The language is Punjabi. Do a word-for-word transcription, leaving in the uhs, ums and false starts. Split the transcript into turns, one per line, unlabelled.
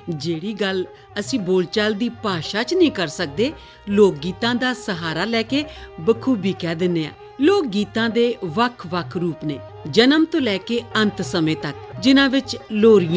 ਜਿਹੜੀ ਗੱਲ ਅਸੀਂ ਬੋਲਚਾਲ ਦੀ ਭਾਸ਼ਾ 'ਚ ਨਹੀਂ ਕਰ ਸਕਦੇ, ਲੋਕ ਗੀਤਾਂ ਦਾ ਸਹਾਰਾ ਲੈ ਕੇ ਬਖੂਬੀ ਕਹਿ ਦਿੰਦੇ ਆ। ਲੋਕ ਗੀਤਾਂ ਦੇ ਵੱਖ-ਵੱਖ ਰੂਪ ਨੇ, ਜਨਮ ਤੋਂ ਲੈ ਕੇ ਅੰਤ ਸਮੇਂ ਤੱਕ, ਜਿਨ੍ਹਾਂ ਵਿੱਚ ਲੋਰੀਆਂ